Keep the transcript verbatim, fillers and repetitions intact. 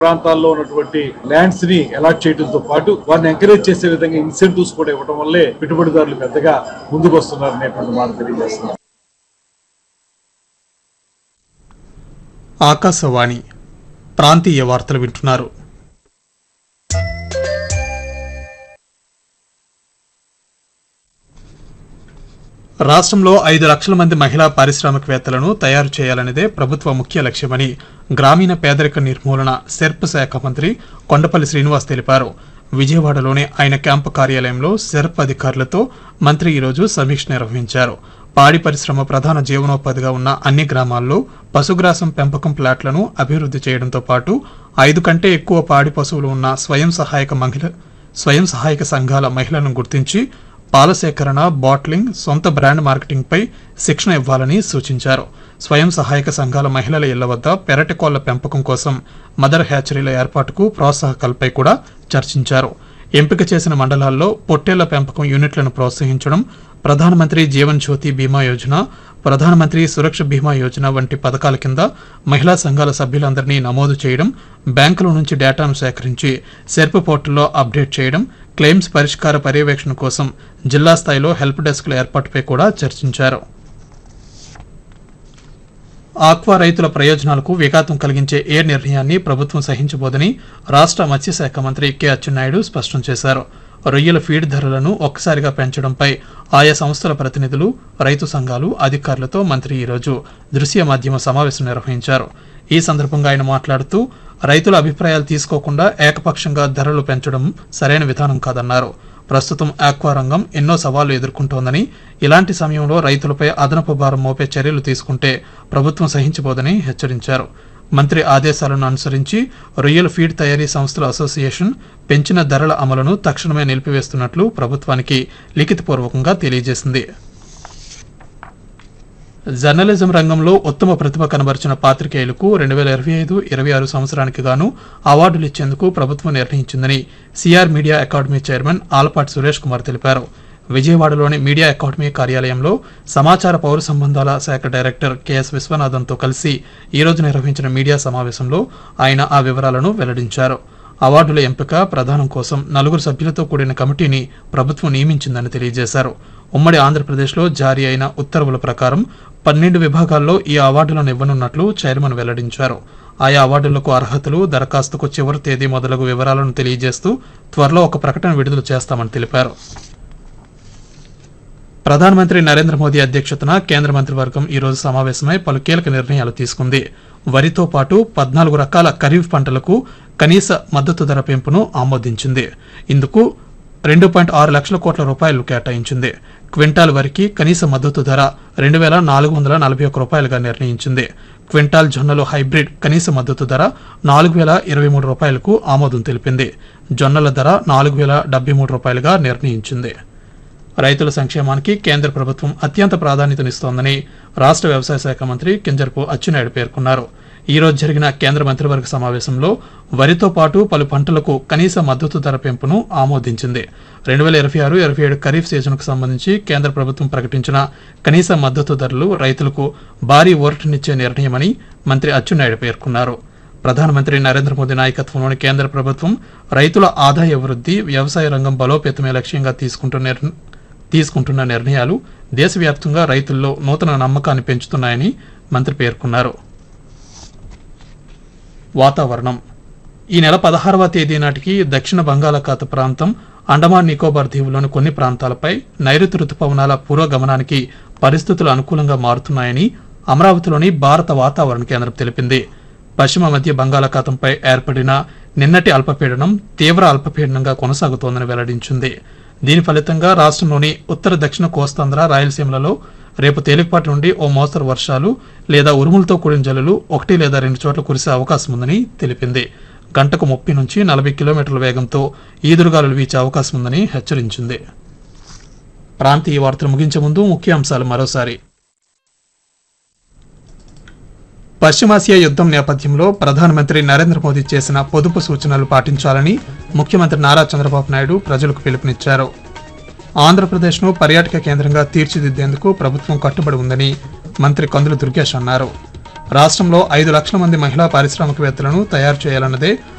ప్రాంతాల్లో ఉన్నటువంటి ల్యాండ్స్ ని అలాట్ చేయడంతో పాటు వారిని ఎంకరేజ్ చేసే విధంగా ఇన్సెంటివ్స్ కూడా ఇవ్వడం వల్లే పెట్టుబడిదారులు పెద్దగా ముందుకు వస్తున్నారు అనేటువంటి మాట తెలియజేస్తున్నారు. ఆకాశవాణి ప్రాంతీయ వార్తలు వింటున్నారు. రాష్ట్రంలో ఐదు లక్షల మంది మహిళా పారిశ్రామికవేత్తలను తయారు చేయాలనేదే ప్రభుత్వ ముఖ్య లక్ష్యమని గ్రామీణ పేదరిక నిర్మూలన సెర్ప్ శాఖ మంత్రి కొండపల్లి శ్రీనివాస్ తెలిపారు. విజయవాడలోని ఆయన క్యాంపు కార్యాలయంలో సెర్ప్ అధికారులతో మంత్రి ఈరోజు సమీక్ష నిర్వహించారు. పాడి పరిశ్రమ ప్రధాన జీవనోపాధిగా ఉన్న అన్ని గ్రామాల్లో పశుగ్రాసం పెంపకం ప్లాట్లను అభివృద్ధి చేయడంతో పాటు ఐదు కంటే ఎక్కువ పాడి పశువులు ఉన్న స్వయం సహాయక మహిళ స్వయం సహాయక సంఘాల మహిళలను గుర్తించి పాల సేకరణ, బాట్లింగ్, సొంత బ్రాండ్ మార్కెటింగ్ పై శిక్షణ ఇవ్వాలని సూచించారు. స్వయం సహాయక సంఘాల మహిళల ఇళ్ల వద్ద పెరటి కోళ్ల పెంపకం కోసం మదర్ హ్యాచరీల ఏర్పాటుకు ప్రోత్సాహకాలపై కూడా చర్చించారు. ఎంపిక చేసిన మండలాల్లో పొట్టేళ్ల పెంపకం యూనిట్లను ప్రోత్సహించడం, ప్రధానమంత్రి జీవన్ జ్యోతి బీమా యోజన, ప్రధానమంత్రి సురక్ష బీమా యోజన వంటి పథకాల కింద మహిళా సంఘాల సభ్యులందరినీ నమోదు చేయడం, బ్యాంకుల నుంచి డేటాను సేకరించి సెర్ప్ పోర్టల్లో అప్డేట్ చేయడం, క్లెయిమ్స్ పరిష్కార పర్యవేక్షణ కోసం జిల్లా స్థాయిలో హెల్ప్ డెస్క్ల ఏర్పాటుపై కూడా చర్చించారు. ఆక్వా రైతుల ప్రయోజనాలకు విఘాతం కలిగించే ఏ నిర్ణయాన్ని ప్రభుత్వం సహించబోదని రాష్ట్ర మత్స్యశాఖ మంత్రి కె అచ్చెన్నాయుడు స్పష్టం చేశారు. రొయ్యల ఫీడ్ ధరలను ఒక్కసారిగా పెంచడంపై ఆయా సంస్థల ప్రతినిధులు, రైతు సంఘాలు, అధికారులతో మంత్రి ఈరోజు దృశ్య మాధ్యమ సమావేశం నిర్వహించారు. ఈ సందర్భంగా ఆయన మాట్లాడుతూ రైతుల అభిప్రాయాలు తీసుకోకుండా ఏకపక్షంగా ధరలు పెంచడం సరైన విధానం కాదన్నారు. ప్రస్తుతం ఆక్వా రంగం ఎన్నో సవాళ్లు ఎదుర్కొంటోందని, ఇలాంటి సమయంలో రైతులపై అదనపు భారం మోపే చర్యలు తీసుకుంటే ప్రభుత్వం సహించబోదని హెచ్చరించారు. మంత్రి ఆదేశాలను అనుసరించి రొయ్యల ఫీడ్ తయారీ సంస్థల అసోసియేషన్ పెంచిన ధరల అమలును తక్షణమే నిలిపివేస్తున్నట్లు ప్రభుత్వానికి లిఖితపూర్వకంగా తెలియజేసింది. జర్నలిజం రంగంలో ఉత్తమ ప్రతిభ కనబరిచిన పాత్రికేయులకు రెండు వేల ఇరవై ఐదు ఇరవై ఆరు సంవత్సరానికి గాను అవార్డులు ఇచ్చేందుకు ప్రభుత్వం నిర్ణయించిందని CR media academy chairman Alapati Suresh Kumar తెలిపారు. విజయవాడలోని మీడియా అకాడమీ కార్యాలయంలో సమాచార పౌర సంబంధాల శాఖ డైరెక్టర్ కెఎస్ విశ్వనాథన్తో కలిసి ఈరోజు నిర్వహించిన మీడియా సమావేశంలో ఆయన ఆ వివరాలను వెల్లడించారు. అవార్డుల ఎంపిక, ప్రదానం కోసం నలుగురు సభ్యులతో కూడిన కమిటీని ప్రభుత్వం నియమించిందని తెలియజేశారు. ఉమ్మడి ఆంధ్రప్రదేశ్లో జారీ అయిన ఉత్తర్వుల ప్రకారం పన్నెండు విభాగాల్లో ఈ అవార్డులను ఇవ్వనున్నట్లు చైర్మన్ వెల్లడించారు. ఆయా అవార్డులకు అర్హతలు, దరఖాస్తుకు చివరి తేదీ మొదలగు వివరాలను తెలియజేస్తూ త్వరలో ఒక ప్రకటన విడుదల చేస్తామని తెలిపారు. ప్రధానమంత్రి నరేంద్ర మోదీ అధ్యక్షతన కేంద్ర మంత్రివర్గం ఈరోజు సమావేశమై పలు కీలక నిర్ణయాలు తీసుకుంది. వరితో పాటు పద్నాలుగు రకాల ఖరీఫ్ పంటలకు కనీస మద్దతు ధర పెంపును ఆమోదించింది. ఇందుకు రెండు పాయింట్ ఆరు లక్షల కోట్ల రూపాయలు కేటాయించింది. క్వింటాల్ వరికి కనీస మద్దతు ధర రెండు వేల నాలుగు వందల నలభై ఒక్క రూపాయలుగా నిర్ణయించింది. క్వింటాల్ జొన్నలు హైబ్రిడ్ కనీస మద్దతు ధర నాలుగు వేల ఇరవై మూడు రూపాయలకు ఆమోదం తెలిపింది. జొన్నల ధర నాలుగు వేల డెబ్బై మూడు రూపాయలుగా నిర్ణయించింది. రైతుల సంక్షేమానికి కేంద్ర ప్రభుత్వం అత్యంత ప్రాధాన్యతనిస్తోందని రాష్ట్ర వ్యవసాయ శాఖ మంత్రి కింజరపు అచ్చెన్నాయుడు పేర్కొన్నారు. ఈ రోజు జరిగిన కేంద్ర మంత్రివర్గ సమావేశంలో వరితో పాటు పలు పంటలకు కనీస మద్దతు ధర పెంపును ఆమోదించింది. రెండు వేల ఇరవై ఆరు ఇరవై ఏడు ఖరీఫ్ సీజన్కు సంబంధించి కేంద్ర ప్రభుత్వం ప్రకటించిన కనీస మద్దతు ధరలు రైతులకు భారీ ఊరటనిచ్చే నిర్ణయమని మంత్రి అచ్చెన్నాయుడు పేర్కొన్నారు. ప్రధానమంత్రి నరేంద్ర మోదీ నాయకత్వంలోని కేంద్ర ప్రభుత్వం రైతుల ఆదాయ వృద్ధి, వ్యవసాయ రంగం బలోపేతమే లక్ష్యంగా తీసుకుంటున్న తీసుకుంటున్న నిర్ణయాలు దేశవ్యాప్తంగా రైతుల్లో నూతన నమ్మకాన్ని పెంచుతున్నాయని మంత్రి పేర్కొన్నారు. వాతావరణం. ఈ నెల పదహారవ తేదీ నాటికి దక్షిణ బంగాళాఖాత ప్రాంతం, అండమాన్ నికోబార్ దీవుల్లోని కొన్ని ప్రాంతాలపై నైరుతి రుతుపవనాల పురోగమనానికి పరిస్థితులు అనుకూలంగా మారుతున్నాయని అమరావతిలోని భారత వాతావరణ కేంద్రం తెలిపింది. పశ్చిమ మధ్య బంగాళాఖాతంపై ఏర్పడిన నిన్నటి అల్పపీడనం తీవ్ర అల్పపీడనంగా కొనసాగుతోందని వెల్లడించింది. దీని ఫలితంగా రాష్ట్రంలోని ఉత్తర దక్షిణ కోస్తాంధ్ర, రాయలసీమలలో రేపు తేలికపాటి నుండి ఓ మోస్తరు వర్షాలు లేదా ఉరుములతో కూడిన జల్లులు ఒకటి లేదా రెండు చోట్ల కురిసే అవకాశం ఉందని తెలిపింది. గంటకు ముప్పై నుంచి నలభై కిలోమీటర్ల వేగంతో ఈదురుగాలులు వీచే అవకాశం ఉందని హెచ్చరించింది. ప్రాంతీయ వార్తలు ముగించే ముందు ముఖ్యాంశాలు మరోసారి. పశ్చిమాసియా యుద్ధం నేపథ్యంలో ప్రధానమంత్రి నరేంద్ర మోదీ చేసిన పొదుపు సూచనలు పాటించాలని ముఖ్యమంత్రి నారా చంద్రబాబు నాయుడు ప్రజలకు పిలుపునిచ్చారు. ఆంధ్రప్రదేశ్ను పర్యాటక కేంద్రంగా తీర్చిదిద్దేందుకు ప్రభుత్వం కట్టుబడి ఉందని మంత్రి కందుల దుర్గేష్ అన్నారు. రాష్ట్రంలో ఐదు లక్షల మంది మహిళా పారిశ్రామికవేత్తలను తయారు చేయాలన్నదే